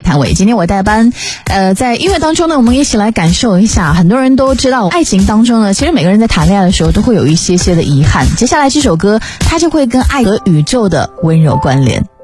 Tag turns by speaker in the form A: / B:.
A: 谭伟。今天我代班，在音乐当中呢，我们一起来感受一下。很多人都知道，爱情当中呢，其实每个人在谈恋爱的时候都会有一些的遗憾。接下来这首歌，它就会跟爱和宇宙的温柔关联。